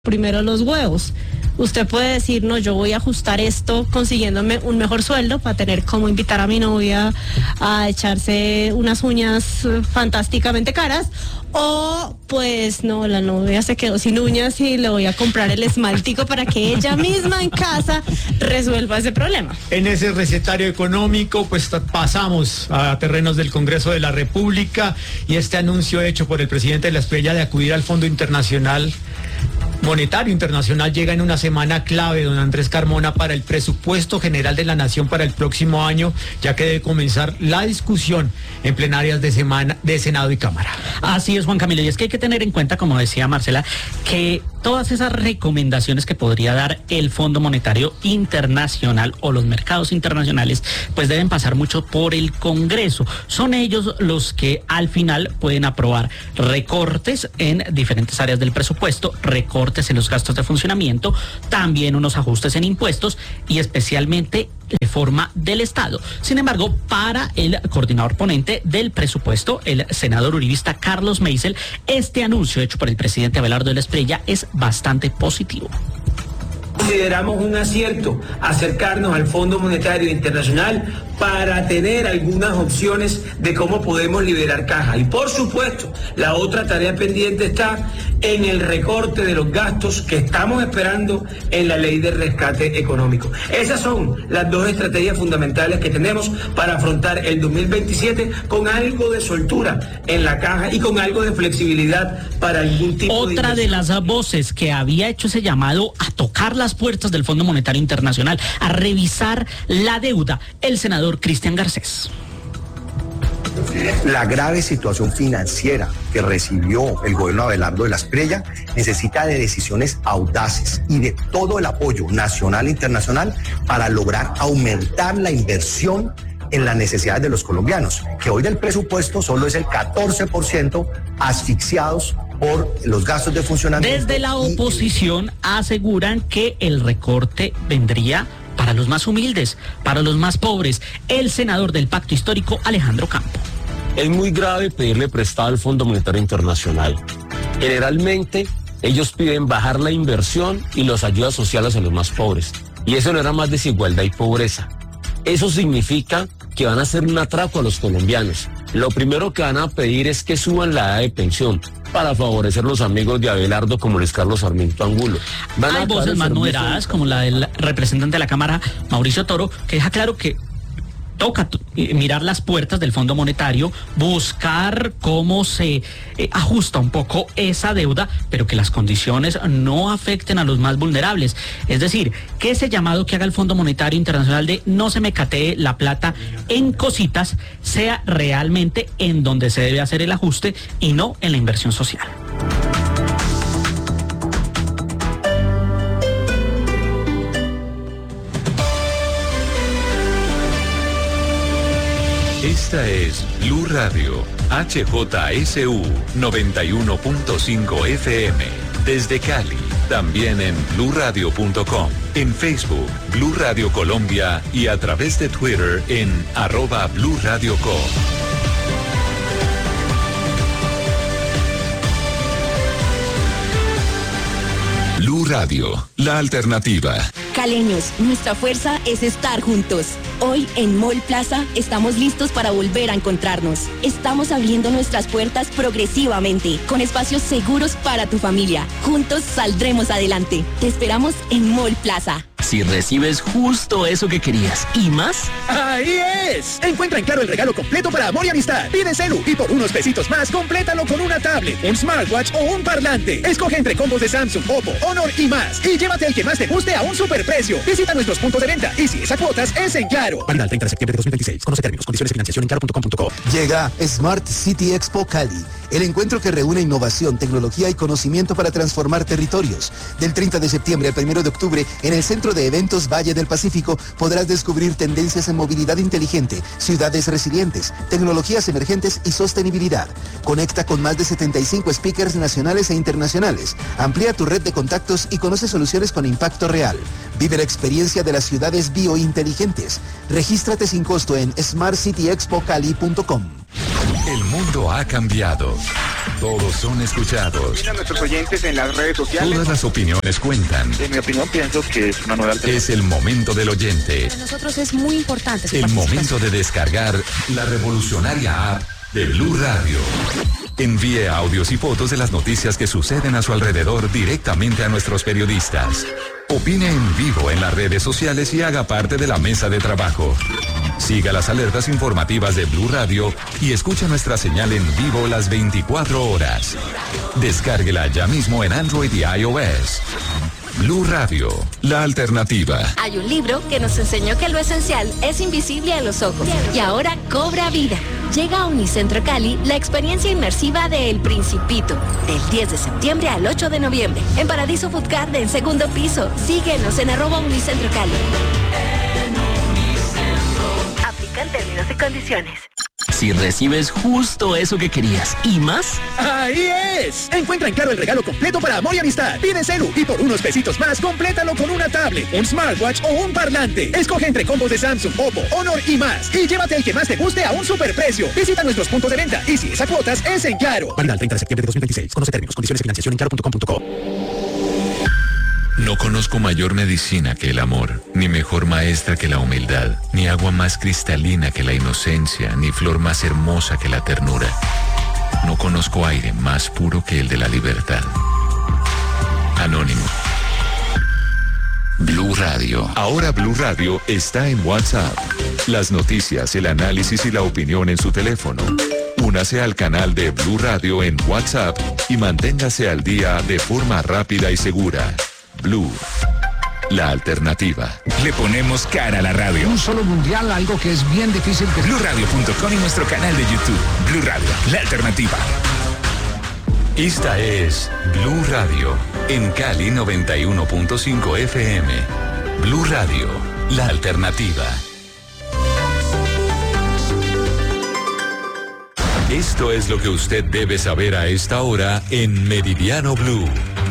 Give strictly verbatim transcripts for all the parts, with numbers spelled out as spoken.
Primero los huevos. Usted puede decir, no, yo voy a ajustar esto consiguiéndome un mejor sueldo para tener como invitar a mi novia a echarse unas uñas fantásticamente caras, o pues no, la novia se quedó sin uñas y le voy a comprar el esmaltico para que ella misma en casa resuelva ese problema. En ese recetario económico, pues pasamos a terrenos del Congreso de la República y este anuncio hecho por el presidente de la Estrella de acudir al Fondo Internacional Monetario Internacional llega en una semana clave, don Andrés Carmona, para el presupuesto general de la Nación para el próximo año, ya que debe comenzar la discusión en plenarias de semana de Senado y Cámara. Así es, Juan Camilo, y es que hay que tener en cuenta, como decía Marcela, que todas esas recomendaciones que podría dar el Fondo Monetario Internacional o los mercados internacionales, pues deben pasar mucho por el Congreso. Son ellos los que al final pueden aprobar recortes en diferentes áreas del presupuesto, recortes en los gastos de funcionamiento, también unos ajustes en impuestos y especialmente reforma del Estado. Sin embargo, para el coordinador ponente del presupuesto, el senador uribista Carlos Meisel, este anuncio hecho por el presidente Abelardo de la Espriella es bastante positivo. Consideramos un acierto acercarnos al Fondo Monetario Internacional para tener algunas opciones de cómo podemos liberar caja. Y por supuesto, la otra tarea pendiente está en el recorte de los gastos que estamos esperando en la ley de rescate económico. Esas son las dos estrategias fundamentales que tenemos para afrontar el dos mil veintisiete con algo de soltura en la caja y con algo de flexibilidad para algún tipo Otra de... Otra de las voces que había hecho ese llamado a tocar las puertas del Fondo Monetario Internacional, a revisar la deuda, el senador Cristian Garcés. La grave situación financiera que recibió el gobierno de Abelardo de la Espriella necesita de decisiones audaces y de todo el apoyo nacional e internacional para lograr aumentar la inversión en las necesidades de los colombianos, que hoy del presupuesto solo es el catorce por ciento asfixiados por los gastos de funcionamiento. Desde la oposición aseguran que el recorte vendría para los más humildes, para los más pobres. El senador del Pacto Histórico, Alejandro Campo. Es muy grave pedirle prestado al Fondo Monetario Internacional. Generalmente, ellos piden bajar la inversión y las ayudas sociales a los más pobres. Y eso no era más desigualdad y pobreza. Eso significa que van a hacer un atraco a los colombianos. Lo primero que van a pedir es que suban la edad de pensión para favorecer los amigos de Abelardo como Luis Carlos Sarmiento Angulo. Van Hay voces más moderadas, como la del representante de la Cámara, Mauricio Toro, que deja claro que toca mirar las puertas del Fondo Monetario, buscar cómo se eh, ajusta un poco esa deuda, pero que las condiciones no afecten a los más vulnerables. Es decir, que ese llamado que haga el Fondo Monetario Internacional de no se me catee la plata en cositas sea realmente en donde se debe hacer el ajuste y no en la inversión social. Esta es Blue Radio, H J S U noventa y uno punto cinco F M, desde Cali, también en blue radio punto com, en Facebook, Blue Radio Colombia y a través de Twitter en arroba Blue Radio Co. Blue Radio, la alternativa. Caleños, nuestra fuerza es estar juntos. Hoy en Mall Plaza estamos listos para volver a encontrarnos. Estamos abriendo nuestras puertas progresivamente, con espacios seguros para tu familia. Juntos saldremos adelante. Te esperamos en Mall Plaza. Si recibes justo eso que querías y más. ¡Ahí es! Encuentra en Claro el regalo completo para amor y amistad. Pide celu y por unos pesitos más, complétalo con una tablet, un smartwatch o un parlante. Escoge entre combos de Samsung, Oppo, Honor y más. Y llévate el que más te guste a un superprecio. Visita nuestros puntos de venta y si es a cuotas, es en Claro. Válida el treinta de septiembre de dos mil veintiséis. Conoce términos, condiciones y financiación en claro punto com punto co. Llega Smart City Expo Cali, el encuentro que reúne innovación, tecnología y conocimiento para transformar territorios. Del treinta de septiembre al primero de octubre, en el Centro de Eventos Valle del Pacífico, podrás descubrir tendencias en movilidad inteligente, ciudades resilientes, tecnologías emergentes y sostenibilidad. Conecta con más de setenta y cinco speakers nacionales e internacionales. Amplía tu red de contactos y conoce soluciones con impacto real. Vive la experiencia de las ciudades biointeligentes. Regístrate sin costo en smart city expo cali punto com. El mundo ha cambiado. Todos son escuchados. Mira a nuestros oyentes en las redes sociales. Todas las opiniones cuentan. En mi opinión, pienso que es una nueva alternativa. Es el momento del oyente. Para nosotros es muy importante su El participación. momento de descargar la revolucionaria app de Blue Radio. Envíe audios y fotos de las noticias que suceden a su alrededor directamente a nuestros periodistas. Opine en vivo en las redes sociales y haga parte de la mesa de trabajo. Siga las alertas informativas de Blue Radio y escucha nuestra señal en vivo las veinticuatro horas. Descárguela ya mismo en Android y iOS. Blue Radio, la alternativa. Hay un libro que nos enseñó que lo esencial es invisible a los ojos y ahora cobra vida. Llega a Unicentro Cali la experiencia inmersiva de El Principito, del diez de septiembre al ocho de noviembre, en Paradiso Food Garden, segundo piso. Síguenos en arroba Unicentro Cali. Aplican términos y condiciones. Si recibes justo eso que querías y más. ¡Ahí es! Encuentra en Claro el regalo completo para amor y amistad. Pide celu y por unos pesitos más, complétalo con una tablet, un smartwatch o un parlante. Escoge entre combos de Samsung, Oppo, Honor y más. Y llévate el que más te guste a un superprecio. Visita nuestros puntos de venta y si es a cuotas, es en Claro. Válida el treinta de septiembre de dos mil veintiséis. Conoce términos, condiciones y financiación en claro punto com punto co. No conozco mayor medicina que el amor, ni mejor maestra que la humildad, ni agua más cristalina que la inocencia, ni flor más hermosa que la ternura. No conozco aire más puro que el de la libertad. Anónimo. Blue Radio. Ahora Blue Radio está en WhatsApp. Las noticias, el análisis y la opinión en su teléfono. Únase al canal de Blue Radio en WhatsApp y manténgase al día de forma rápida y segura. Blue, la alternativa. Le ponemos cara a la radio. Un solo mundial, algo que es bien difícil. Que... blue radio punto com y nuestro canal de YouTube. Blue Radio, la alternativa. Esta es Blue Radio, en Cali noventa y uno punto cinco F M. Blue Radio, la alternativa. Esto es lo que usted debe saber a esta hora en Meridiano Blue.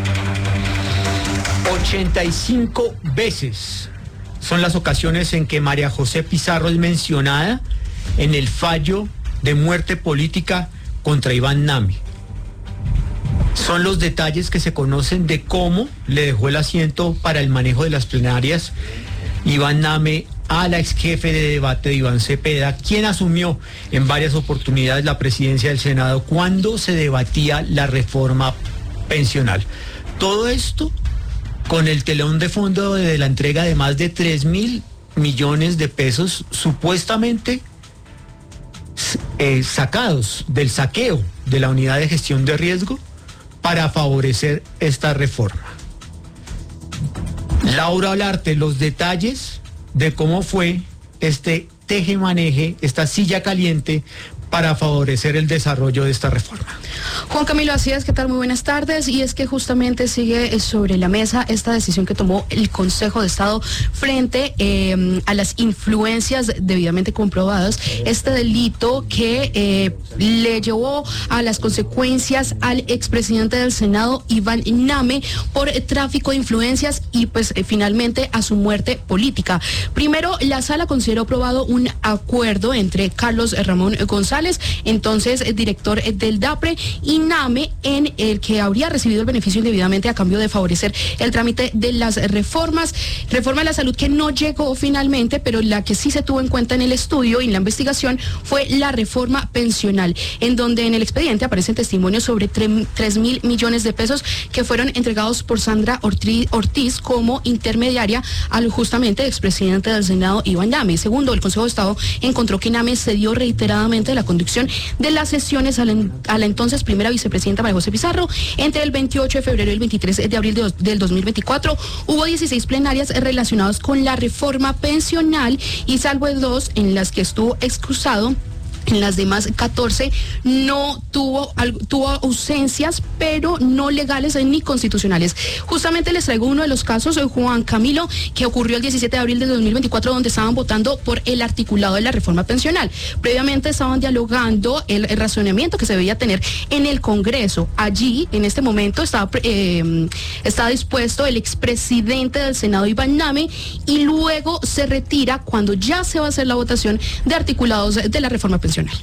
ochenta y cinco veces son las ocasiones en que María José Pizarro es mencionada en el fallo de muerte política contra Iván Name. Son los detalles que se conocen de cómo le dejó el asiento para el manejo de las plenarias Iván Name a la ex jefe de debate de Iván Cepeda, quien asumió en varias oportunidades la presidencia del Senado cuando se debatía la reforma pensional. Todo esto con el telón de fondo de la entrega de más de tres mil millones de pesos supuestamente eh, sacados del saqueo de la unidad de gestión de riesgo para favorecer esta reforma. Laura Olarte, los detalles de cómo fue este teje-maneje, esta silla caliente para favorecer el desarrollo de esta reforma. Juan Camilo, así es, ¿qué tal? Muy buenas tardes. Y es que justamente sigue sobre la mesa esta decisión que tomó el Consejo de Estado frente eh, a las influencias debidamente comprobadas, este delito que eh, le llevó a las consecuencias al expresidente del Senado, Iván Name, por eh, tráfico de influencias y pues eh, finalmente a su muerte política. Primero, la sala consideró aprobado un acuerdo entre Carlos Ramón González, entonces eh, director eh, del DAPRE, y Name, en el que habría recibido el beneficio indebidamente a cambio de favorecer el trámite de las reformas, reforma de la salud que no llegó finalmente, pero la que sí se tuvo en cuenta en el estudio y en la investigación fue la reforma pensional, en donde en el expediente aparecen testimonios sobre tres mil millones de pesos que fueron entregados por Sandra Ortiz como intermediaria al justamente expresidente del Senado, Iván Name. Segundo, el Consejo de Estado encontró que Name cedió reiteradamente la conducción de las sesiones a la, a la entonces primera vicepresidenta María José Pizarro. Entre el veintiocho de febrero y el veintitrés de abril de, del dos mil veinticuatro hubo dieciséis plenarias relacionadas con la reforma pensional y salvo dos en las que estuvo excusado, en las demás catorce no tuvo, tuvo ausencias, pero no legales ni constitucionales. Justamente les traigo uno de los casos, Juan Camilo, que ocurrió el diecisiete de abril de dos mil veinticuatro, donde estaban votando por el articulado de la reforma pensional. Previamente estaban dialogando el, el razonamiento que se debía tener en el Congreso. Allí, en este momento, estaba, eh, estaba dispuesto el expresidente del Senado, Iván Name, y luego se retira cuando ya se va a hacer la votación de articulados de la reforma pensional.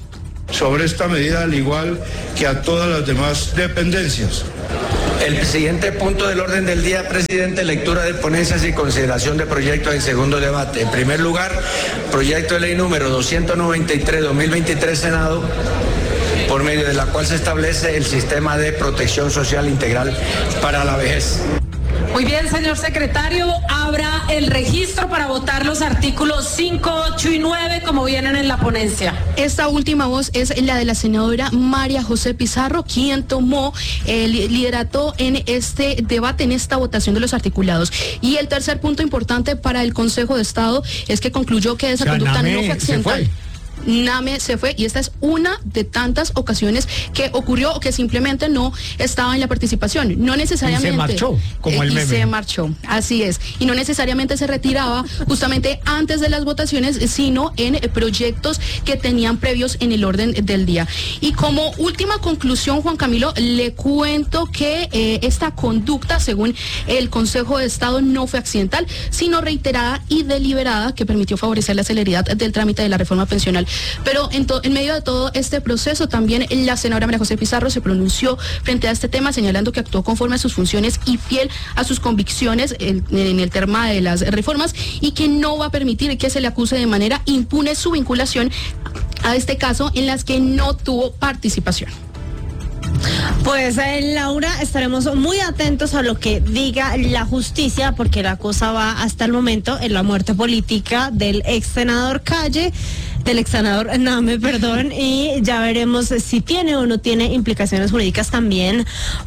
sobre esta medida, al igual que a todas las demás dependencias. El siguiente punto del orden del día, presidente, lectura de ponencias y consideración de proyectos en segundo debate. En primer lugar, proyecto de ley número doscientos noventa y tres, dos mil veintitrés, Senado, por medio de la cual se establece el sistema de protección social integral para la vejez. Muy bien, señor secretario, abra el registro para votar los artículos cinco, ocho y nueve como vienen en la ponencia. Esta última voz es la de la senadora María José Pizarro, quien tomó el liderato en este debate, en esta votación de los articulados. Y el tercer punto importante para el Consejo de Estado es que concluyó que esa o sea, conducta no fue accidental. Name se fue y esta es una de tantas ocasiones que ocurrió o que simplemente no estaba en la participación. No necesariamente. Y se marchó, como el eh, y meme. se marchó, así es. Y no necesariamente se retiraba justamente antes de las votaciones, sino en eh, proyectos que tenían previos en el orden del día. Y como última conclusión, Juan Camilo, le cuento que eh, esta conducta, según el Consejo de Estado, no fue accidental, sino reiterada y deliberada, que permitió favorecer la celeridad del trámite de la reforma pensional. Pero en, en medio de todo este proceso, también la senadora María José Pizarro se pronunció frente a este tema, señalando que actuó conforme a sus funciones y fiel a sus convicciones en, en el tema de las reformas, y que no va a permitir que se le acuse de manera impune su vinculación a este caso en las que no tuvo participación. Pues eh, Laura, estaremos muy atentos a lo que diga la justicia, porque la cosa va hasta el momento en la muerte política del ex senador Calle, del ex senador Name, perdón, y ya veremos si tiene o no tiene implicaciones jurídicas también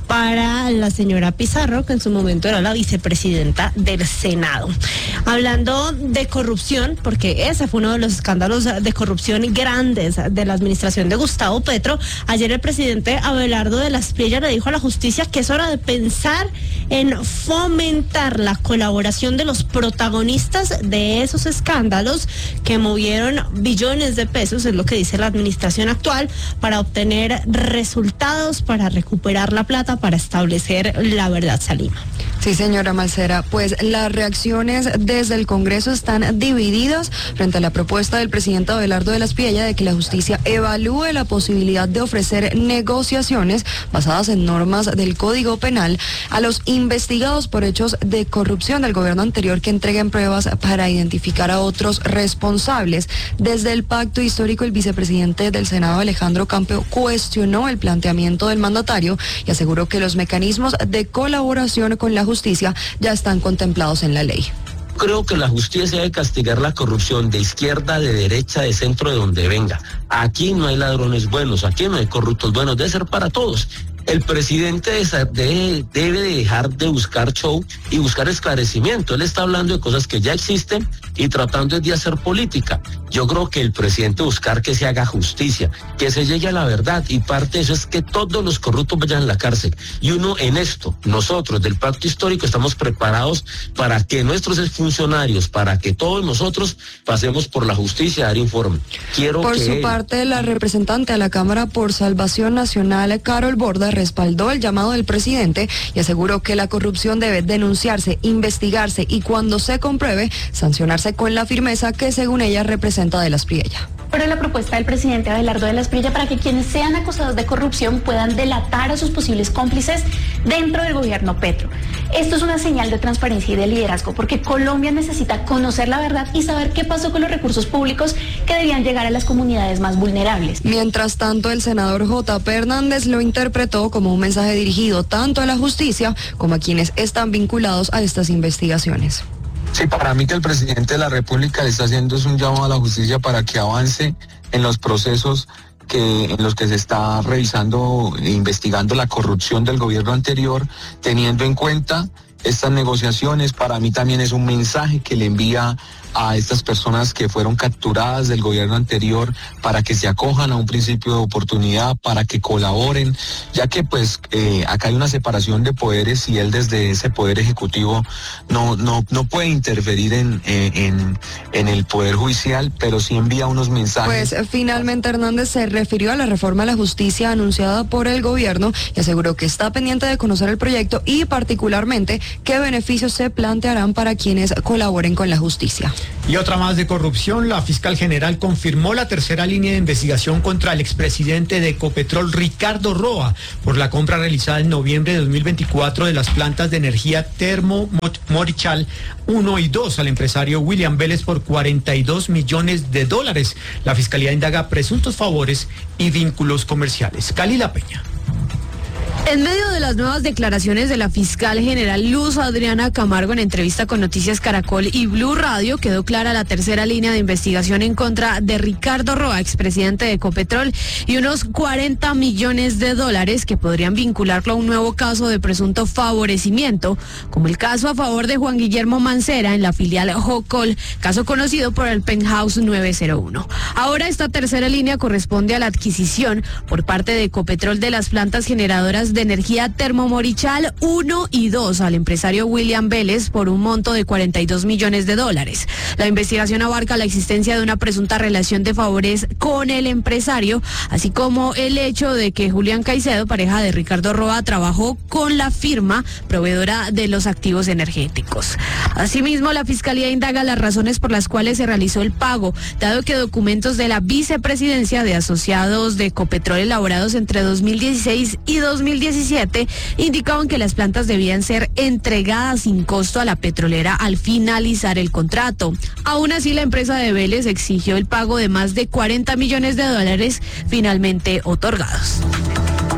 para la señora Pizarro, que en su momento era la vicepresidenta del Senado. Hablando de corrupción, porque ese fue uno de los escándalos de corrupción grandes de la administración de Gustavo Petro, ayer el presidente Abelardo de la Espriella le dijo a la justicia que es hora de pensar en fomentar la colaboración de los protagonistas de esos escándalos que movieron billones de pesos, es lo que dice la administración actual, para obtener resultados, para recuperar la plata, para establecer la verdad, Salima. Sí, señora Malcera, pues las reacciones desde el Congreso están divididas frente a la propuesta del presidente Abelardo de la Espriella de que la justicia evalúe la posibilidad de ofrecer negociaciones basadas en normas del Código Penal a los investigados por hechos de corrupción del gobierno anterior, que entreguen pruebas para identificar a otros responsables. Desde el pacto histórico, el vicepresidente del Senado, Alejandro Campeo, cuestionó el planteamiento del mandatario y aseguró que los mecanismos de colaboración con la justicia ya están contemplados en la ley. Creo que la justicia debe castigar la corrupción de izquierda, de derecha, de centro, de donde venga. Aquí no hay ladrones buenos, aquí no hay corruptos buenos, debe ser para todos. El presidente debe, debe dejar de buscar show y buscar esclarecimiento. Él está hablando de cosas que ya existen y tratando de hacer política. Yo creo que el presidente buscar que se haga justicia, que se llegue a la verdad, y parte de eso es que todos los corruptos vayan a la cárcel. Y uno en esto, nosotros del pacto histórico estamos preparados para que nuestros funcionarios, para que todos nosotros pasemos por la justicia a dar informe. Quiero por que su él... parte, la representante a la Cámara por Salvación Nacional, Carol Borda, respaldó el llamado del presidente y aseguró que la corrupción debe denunciarse, investigarse y, cuando se compruebe, sancionarse con la firmeza que, según ella, representa de la Espriella. Pero la propuesta del presidente Abelardo de la Espriella para que quienes sean acusados de corrupción puedan delatar a sus posibles cómplices dentro del gobierno Petro. Esto es una señal de transparencia y de liderazgo, porque Colombia necesita conocer la verdad y saber qué pasó con los recursos públicos que debían llegar a las comunidades más vulnerables. Mientras tanto, el senador J P Hernández lo interpretó como un mensaje dirigido tanto a la justicia como a quienes están vinculados a estas investigaciones. Sí, para mí que el presidente de la República le está haciendo es un llamado a la justicia para que avance en los procesos que en los que se está revisando e investigando la corrupción del gobierno anterior, teniendo en cuenta estas negociaciones. Para mí también es un mensaje que le envía a estas personas que fueron capturadas del gobierno anterior para que se acojan a un principio de oportunidad, para que colaboren, ya que pues eh, acá hay una separación de poderes y él desde ese poder ejecutivo no no no puede interferir en, en, en el poder judicial, pero sí envía unos mensajes. Pues finalmente Hernández se refirió a la reforma a la justicia anunciada por el gobierno y aseguró que está pendiente de conocer el proyecto y particularmente qué beneficios se plantearán para quienes colaboren con la justicia. Y otra más de corrupción, la fiscal general confirmó la tercera línea de investigación contra el expresidente de Ecopetrol, Ricardo Roa, por la compra realizada en noviembre de dos mil veinticuatro de las plantas de energía Termo Morichal uno y dos al empresario William Vélez por cuarenta y dos millones de dólares. La fiscalía indaga presuntos favores y vínculos comerciales. Cali La Peña. En medio de las nuevas declaraciones de la fiscal general Luz Adriana Camargo en entrevista con Noticias Caracol y Blue Radio, quedó clara la tercera línea de investigación en contra de Ricardo Roa, expresidente de Ecopetrol, y unos cuarenta millones de dólares que podrían vincularlo a un nuevo caso de presunto favorecimiento, como el caso a favor de Juan Guillermo Mancera en la filial Jocol, caso conocido por el Penthouse nueve cero uno. Ahora esta tercera línea corresponde a la adquisición por parte de Ecopetrol de las plantas generadoras de energía Termomorichal uno y dos al empresario William Vélez por un monto de cuarenta y dos millones de dólares. La investigación abarca la existencia de una presunta relación de favores con el empresario, así como el hecho de que Julián Caicedo, pareja de Ricardo Roa, trabajó con la firma proveedora de los activos energéticos. Asimismo, la Fiscalía indaga las razones por las cuales se realizó el pago, dado que documentos de la vicepresidencia de asociados de Ecopetrol elaborados entre dos mil dieciséis y dos mil diecisiete indicaban que las plantas debían ser entregadas sin costo a la petrolera al finalizar el contrato. Aún así, la empresa de Vélez exigió el pago de más de cuarenta millones de dólares finalmente otorgados.